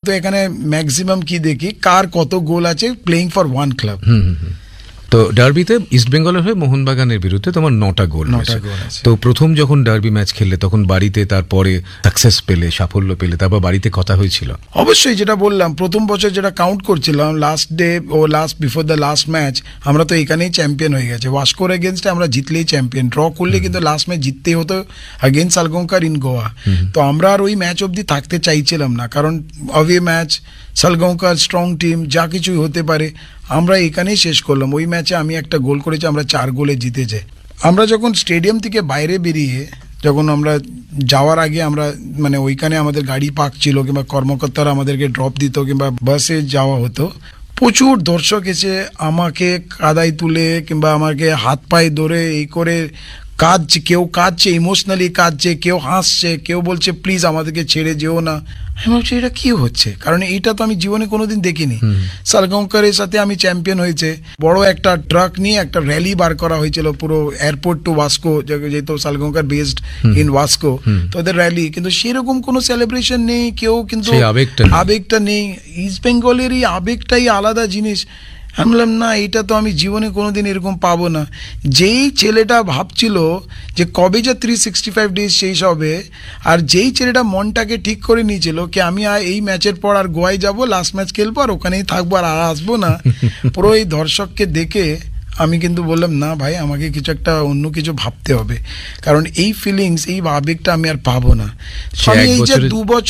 তো এখানে ম্যাক্সিমাম কি দেখি কার কত গোল আছে প্লেইং ফর ওয়ান ক্লাব। তো ডার্বিতে ইস্টবেঙ্গলের হয়ে মোহনবাগানের বিরুদ্ধে তোমার 9টা গোল আছে। তো প্রথম যখন ডার্বি ম্যাচ খেললে তখন বাড়িতে তারপরে সাকসেস পেলে, সাফল্য পেলে, তারপর বাড়িতে কথা হয়েছিল? অবশ্যই, যেটা বললাম প্রথম বছর যেটা কাউন্ট করছিলাম last day O before the last match আমরা তো এখানেই চ্যাম্পিয়ন হয়ে গেছে। ওয়াস্কোর এগেনস্টে আমরা জিতলেই চ্যাম্পিয়ন, ড্র করলে কিন্তু লাস্ট ম্যাচ জিততেই হতো এগেনস্ট সালগোঙ্কার ইন গোয়া। তো আমরা আর ওই ম্যাচ অবধি থাকতে চাইছিলাম না, কারণ অ্যাওয়ে ম্যাচ, সালগোঙ্কার স্ট্রং টিম, যা কিছুই হতে পারে। আমরা এখানেই শেষ করলাম। ওই ম্যাচে আমি একটা গোল করেছি, আমরা 4 গোলে জিতেছে। আমরা যখন স্টেডিয়াম থেকে বাইরে বেরিয়ে যখন আমরা যাওয়ার আগে আমরা মানে ওইখানে আমাদের গাড়ি পার্ক ছিল কিংবা কর্মকর্তারা আমাদেরকে ড্রপ দিত কিংবা বাসে যাওয়া হতো, প্রচুর দর্শক এসে আমাকে কাদায় তুলে কিংবা আমাকে হাত পায়ে ধরে এই করে কাঁদছে, কেউ কাঁদছে, ইমোশনালি কাঁদছে, কেউ হাসছে, কেউ বলছে প্লিজ আমাদেরকে ছেড়ে যেও না। আমি ভাবছি এটা কি হচ্ছে, কারণ এইটা তো আমি জীবনে কোনোদিন দেখিনি। সালগোঙ্কারের সাথে আমি চ্যাম্পিয়ন হয়েছে, বড় একটা ট্রাক নিয়ে একটা র্যালি বার করা হয়েছিল পুরো এয়ারপোর্ট টু ওয়াস্কো, যেহেতু সালগোঙ্কার বেসড ইন ওয়াস্কো, তো ওদের র্যালি, কিন্তু সেরকম কোনো সেলিব্রেশন নেই, কেউ কিন্তু আবেগটা নেই। ইস্ট বেঙ্গলের এই আবেগটাই আলাদা জিনিস। আমি বললাম না, এটা তো আমি জীবনে কোনোদিন এরকম পাবো না। যেই ছেলেটা ভাবছিল যে কবে যে 365 ডেজ শেষ হবে, আর যেই ছেলেটা মনটাকে ঠিক করে নিয়েছিল কি আমি এই ম্যাচের পর আর গোয়ায় যাবো, লাস্ট ম্যাচ খেলবো আর ওখানেই থাকবো আর আসবো না, পুরো এই দর্শককে দেখে আমি কিন্তু বললাম না ভাই, আমাকে কিছু একটা অন্য কিছু ভাবতে হবে, কারণ এই ফিলিংস, এই আবেগটা আমি আর পাবো না। আমি এই যে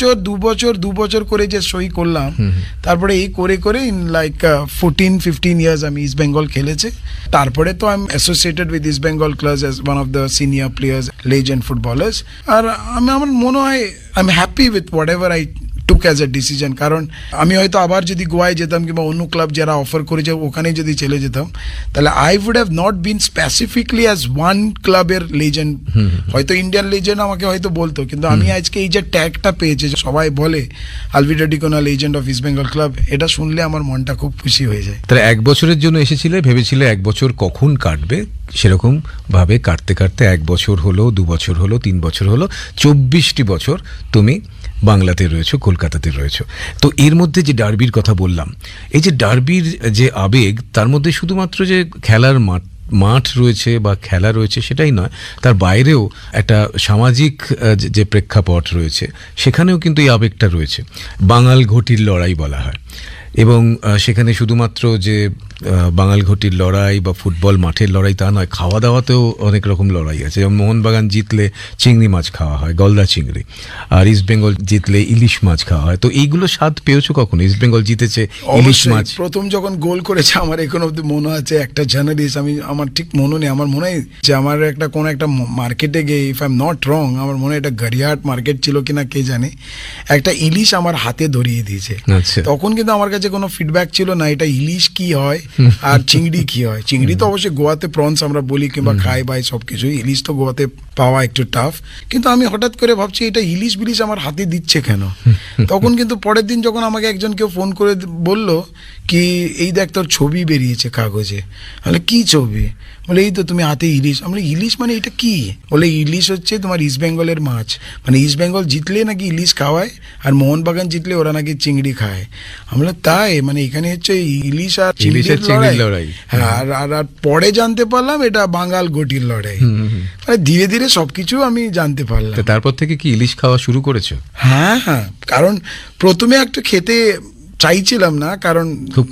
দু বছর করে যে সই করলাম, তারপরে এই করে করে ইন লাইক 14-15 ইয়ার্স আমি ইস্ট বেঙ্গল খেলেছে। তারপরে তো I am associated with east Bengal club as one of the senior players, legend footballers. আর আমার মনে হয় I am happy with what ever I took as a decision, কারণ আমি হয়তো আবার যদি গোয়ায় যেতাম কিংবা অন্য ক্লাব যারা অফার করেছে ওখানে যদি চলে যেতাম, তাহলে I would have not been specifically as one ক্লাবের লেজেন্ড। হয়তো ইন্ডিয়ান লেজেন্ড আমাকে হয়তো বলতো, কিন্তু আমি আজকে এই যে ট্যাগটা পেয়েছি, সবাই বলে Alvito ডিকোনা legend of east Bengal club, এটা শুনলে আমার মনটা খুব খুশি হয়ে যায়। তাহলে 1 বছরের জন্য এসেছিলে, ভেবেছিলে 1 বছর কখন কাটবে, সেরকম ভাবে কাটতে কাটতে 1 বছর হলো, 2 বছর হলো, 3 বছর হলো, 24টি বছর তুমি বাংলাতে রয়েছো, কলকাতাতে রয়েছো। তো এর মধ্যে যে ডার্বির কথা বললাম, এই যে ডার্বির যে আবেগ, তার মধ্যে শুধুমাত্র যে খেলার মাঠ রয়েছে বা খেলা রয়েছে সেটাই নয়, তার বাইরেও একটা সামাজিক যে প্রেক্ষাপট রয়েছে, সেখানেও কিন্তু এই আবেগটা রয়েছে। বাঙাল ঘটির লড়াই বলা হয়, এবং সেখানে শুধুমাত্র যে বাঙাল ঘটির লড়াই বা ফুটবল মাঠের লড়াই তা নয়, খাওয়া দাওয়াতেও অনেক রকম লড়াই আছে। যেমন মোহনবাগান জিতলে চিংড়ি মাছ খাওয়া হয়, গলদা চিংড়ি, আর ইস্ট বেঙ্গল জিতলে ইলিশ মাছ খাওয়া হয়। তো এইগুলো স্বাদ পেয়েছো কখনো? ইস্ট বেঙ্গল জিতেছে, ইলিশ মাছ প্রথম যখন গোল করেছে আমার এখন অব্দি মনে আছে, একটা জার্নালিস্ট, আমার ঠিক মনে নেই, আমার মনে হয় যে আমার একটা কোনো একটা মার্কেটে গিয়ে, if I am not wrong, আমার মনে হয় এটা গড়িয়াহাট মার্কেট ছিল কিনা কে জানে, একটা ইলিশ আমার হাতে ধরিয়ে দিয়েছে। তখন কিন্তু আমার কাছে কোনো ফিডব্যাক ছিল না এটা ইলিশ কি হয় আর চিংড়ি কি হয়। চিংড়ি তো অবশ্যই গোয়াতে প্রনস আমরা বলি কিংবা খাই বাই সবকিছু, ইলিশ তো গোয়াতে পাওয়া একটু টাফ। কিন্তু আমি হঠাৎ করে ভাবছি এটা ইলিশ বিলিশ আমার হাতে দিচ্ছে কেন। তখন কিন্তু পরের দিন যখন আমাকে একজন কেউ ফোন করে বলল কি এই দেখ তোর ছবি বেরিয়েছে কাগজে, বলে কি ছবি, বলে এই তো তুমি হাতে ইলিশ। আমরা ইলিশ মানে এটা কি, বলে ইলিশ হচ্ছে তোমার ইস্ট বেঙ্গলের মাছ, মানে ইস্ট বেঙ্গল জিতলে নাকি ইলিশ খাওয়ায় আর মোহনবাগান জিতলে ওরা নাকি চিংড়ি খায়। আমরা তাই মানে এখানে হচ্ছে ইলিশ আর চিংড়ির লড়াই। হ্যাঁ, আর পরে জানতে পারলাম এটা বাঙাল ঘটির লড়াই। মানে ধীরে ধীরে সবকিছু আমি জানতে পারলাম। তারপর থেকে কি ইলিশ খাওয়া শুরু করেছো? হ্যাঁ, কারণ প্রথমে একটা খেতে চাইছিলাম না, কারণ খুব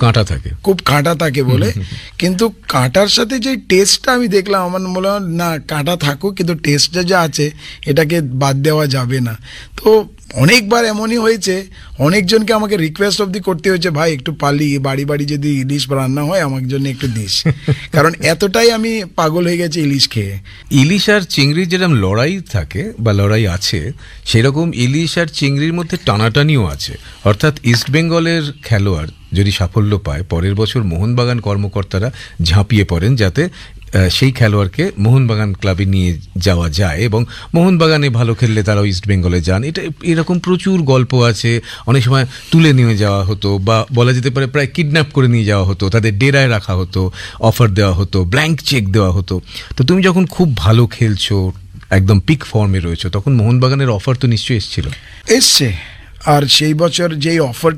কাঁটা থাকে বলে, কিন্তু কাঁটার সাথে যে টেস্টটা আমি দেখলাম, আমার মনে হয় না কাঁটা থাকুক কিন্তু টেস্টটা যা আছে এটাকে বাদ দেওয়া যাবে না। তো অনেকবার এমনই হয়েছে, অনেকজনকে আমাকে রিকোয়েস্ট অবধি করতে হয়েছে, ভাই একটু পালি বাড়ি বাড়ি যদি ইলিশ রান্না হয় আমার জন্য একটু দিস, কারণ এতটাই আমি পাগল হয়ে গেছি ইলিশ খেয়ে। ইলিশ আর চিংড়ির যেরকম লড়াই থাকে বা লড়াই আছে, সেরকম ইলিশ আর চিংড়ির মধ্যে টানাটানিও আছে। অর্থাৎ ইস্ট বেঙ্গলের খেলোয়াড় যদি সাফল্য পায়, পরের বছর মোহনবাগান কর্মকর্তারা ঝাঁপিয়ে পড়েন যাতে সেই খেলোয়াড়কে মোহনবাগান ক্লাবে নিয়ে যাওয়া যায়, এবং মোহনবাগানে ভালো খেললে তারাও ইস্ট বেঙ্গলে যান। এরকম প্রচুর গল্প আছে। অনেক সময় তুলে নিয়ে যাওয়া হতো, বা বলা যেতে পারে প্রায় কিডন্যাপ করে নিয়ে যাওয়া হতো, তাদের ডেরায় রাখা হতো, অফার দেওয়া হতো, ব্ল্যাঙ্ক চেক দেওয়া হতো। তো তুমি যখন খুব ভালো খেলছো, একদম পিক ফর্মে রয়েছো, তখন মোহনবাগানের অফার তো নিশ্চয়ই এসছে। আর সেই বছর যেই অফার